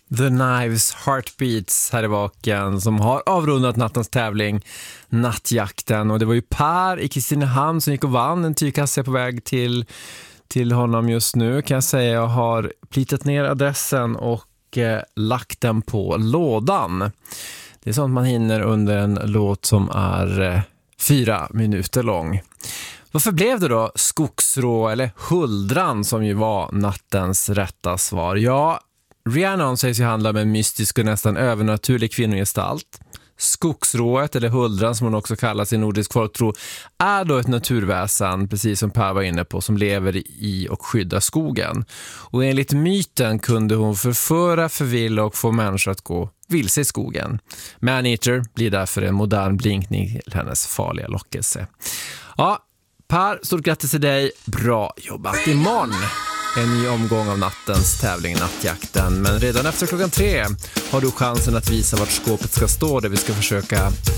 The Knives Heartbeats här i baken som har avrundat nattens tävling Nattjakten. Och det var ju Per i Kristinehamn som gick och vann en tygkasse på väg till honom just nu. Kan jag säga, jag har plitat ner adressen och lagt den på lådan. Det är sånt man hinner under en låt som är 4 minuter lång. Varför blev det då Skogsrå eller Huldran som ju var nattens rätta svar? Ja, Rhiannon sägs ju handla med en mystisk och nästan övernaturlig kvinnogestalt. Skogsrået eller huldran som hon också kallas i nordisk folktro är då ett naturväsen, precis som Per var inne på, som lever i och skyddar skogen. Och enligt myten kunde hon förföra, förvilla och få människor att gå vilse i skogen. Maneater blir därför en modern blinkning till hennes farliga lockelse. Ja, Per, stort grattis till dig. Bra jobbat. Imorgon en ny omgång av nattens tävling Nattjakten. Men redan efter 3:00 har du chansen att visa vart skåpet ska stå, där vi ska försöka